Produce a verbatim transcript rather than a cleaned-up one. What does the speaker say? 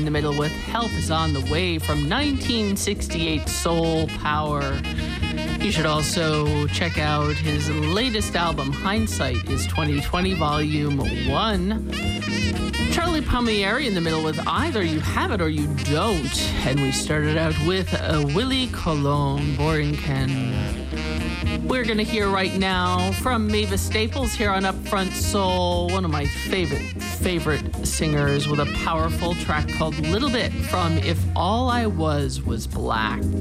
in the middle with Help Is On The Way from nineteen sixty-eight Soul Power. You should also check out his latest album, Hindsight is twenty twenty, Volume one. Charlie Palmieri in the middle with Either You Have It or You Don't. And we started out with uh, Willie Colon, Boring Ken. We're going to hear right now from Mavis Staples here on Upfront Soul, one of my favorite, favorite singers, with a powerful track called Little Bit from If All I Was Was Black.